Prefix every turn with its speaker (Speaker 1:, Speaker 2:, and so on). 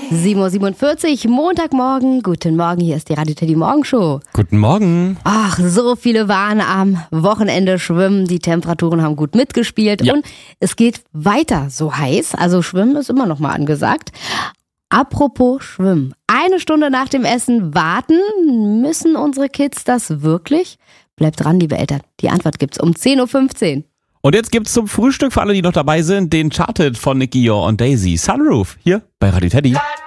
Speaker 1: 7:47 Uhr, Montagmorgen. Guten Morgen, hier ist die Radio Teddy Morgenshow.
Speaker 2: Guten Morgen.
Speaker 1: Ach, so viele waren am Wochenende schwimmen. Die Temperaturen haben gut mitgespielt.
Speaker 2: Ja.
Speaker 1: Und es geht weiter so heiß. Also Schwimmen ist immer noch mal angesagt. Apropos Schwimmen. 1 Stunde nach dem Essen warten. Müssen unsere Kids das wirklich? Bleibt dran, liebe Eltern. Die Antwort gibt's um 10:15 Uhr.
Speaker 2: Und jetzt gibt's zum Frühstück für alle, die noch dabei sind, den Charted von Nicky Yor und Daisy. Sunroof, hier bei Radio Teddy.